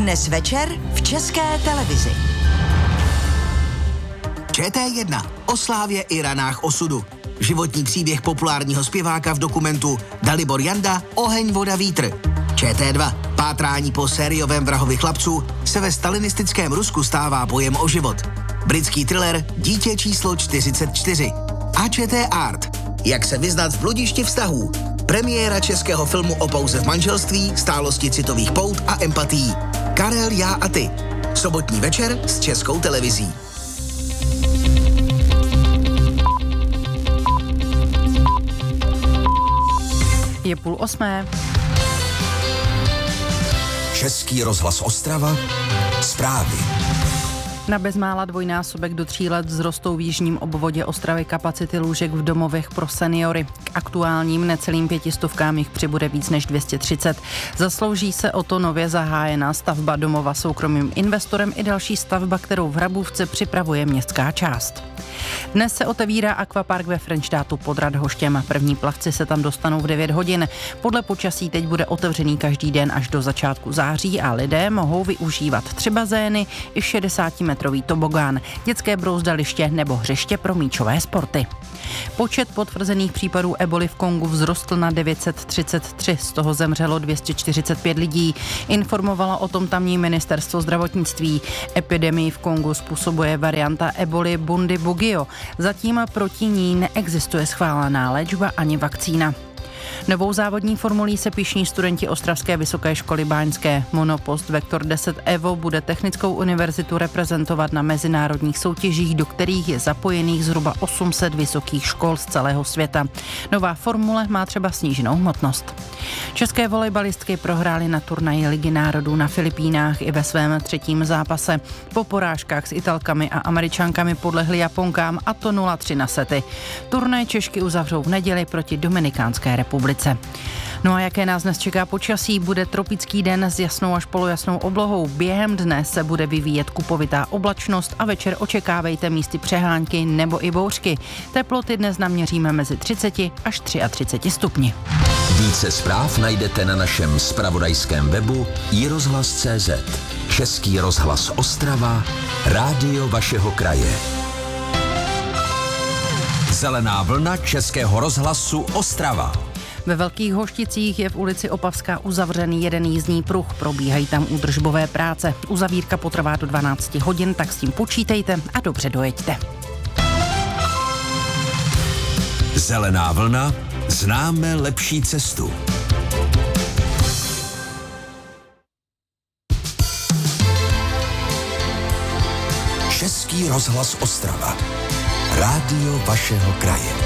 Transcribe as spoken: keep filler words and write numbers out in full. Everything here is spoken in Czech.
Dnes večer v České televizi. Č T jedna o slávě i ranách osudu. Životní příběh populárního zpěváka v dokumentu Dalibor Janda Oheň, voda, vítr. Č T dva pátrání po sériovém vrahovi chlapců se ve stalinistickém Rusku stává bojem o život. Britský thriller Dítě číslo čtyřicet čtyři. A Č T Art. Jak se vyznat v bludišti vztahů. Premiéra českého filmu o pauze v manželství, stálosti citových pout a empatií. Karel, já a ty. Sobotní večer s Českou televizí. Je půl osmé. Český rozhlas Ostrava. Zprávy. Na bezmála dvojnásobek do tří let vzrostou v jižním obvodě Ostravy kapacity lůžek v domovech pro seniory. K aktuálním necelým pětistovkám jich přibude víc než dvě stě třicet. Zaslouží se o to nově zahájená stavba domova soukromým investorem i další stavba, kterou v Hrabůvce připravuje městská část. Dnes se otevírá akvapark ve Frenštátu pod Radhoštěm. První plavci se tam dostanou v devět hodin. Podle počasí teď bude otevřený každý den až do začátku září a lidé mohou využívat tři bazény i šedesátimetrový tobogán, dětské brouzdaliště nebo hřiště pro míčové sporty. Počet potvrzených případů eboli v Kongu vzrostl na devět set třicet tři, z toho zemřelo dvě stě čtyřicet pět lidí. Informovalo o tom tamní ministerstvo zdravotnictví. Epidemii v Kongu způsobuje varianta eboli Bundibugyo. Zatím proti ní neexistuje schválená léčba ani vakcína. Novou závodní formulí se pyšní studenti Ostravské vysoké školy báňské. Monopost Vektor deset Evo bude Technickou univerzitu reprezentovat na mezinárodních soutěžích, do kterých je zapojených zhruba osm set vysokých škol z celého světa. Nová formule má třeba sníženou hmotnost. České volejbalistky prohrály na turnaji Ligy národů na Filipínách i ve svém třetím zápase. Po porážkách s Italkami a Američankami podlehly Japonkám, a to nula tři na sety. Turnaj Češky uzavřou v neděli proti Dominikánské republice. No a jaké nás dnes čeká počasí? Bude tropický den s jasnou až polojasnou oblohou. Během dne se bude vyvíjet kupovitá oblačnost a večer očekávejte místy přehánky nebo i bouřky. Teploty dnes naměříme mezi třicet až třicet tři stupni. Více zpráv najdete na našem zpravodajském webu i rozhlas tečka cé zet. Český rozhlas Ostrava, rádio vašeho kraje. Zelená vlna Českého rozhlasu Ostrava. Ve Velkých Hošticích je v ulici Opavská uzavřený jeden jízdní pruh. Probíhají tam údržbové práce. Uzavírka potrvá do dvanáct hodin, tak s tím počítejte a dobře dojeďte. Zelená vlna. Známe lepší cestu. Český rozhlas Ostrava. Rádio vašeho kraje.